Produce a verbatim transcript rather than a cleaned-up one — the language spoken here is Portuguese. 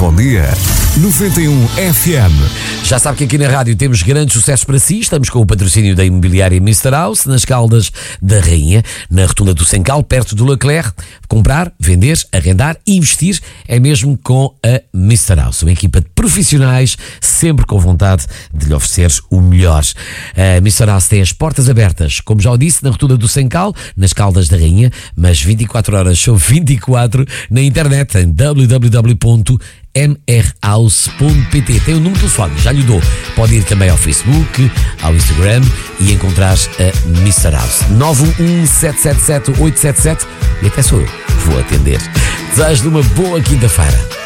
bom dia. noventa e um F M. Já sabe que aqui na rádio temos grandes sucessos para si. Estamos com o patrocínio da imobiliária mister House, nas Caldas da Rainha, na rotunda do Sencal, perto do Leclerc. Comprar, vender, arrendar e investir é mesmo com a mister House. Uma equipa de profissionais, sempre com vontade de lhe oferecer o melhor. A mister House tem as portas abertas, como já o disse, na rotunda do Sencal, nas Caldas da Rainha, mas vinte e quatro horas são vinte e quatro na internet em w w w ponto m r house ponto p t. Tem o número de telefone, já lhe dou. Pode ir também ao Facebook, ao Instagram e encontrar a mister House. nove um um sete sete sete oito sete sete e até sou eu que vou atender. Desejo-lhe uma boa quinta-feira.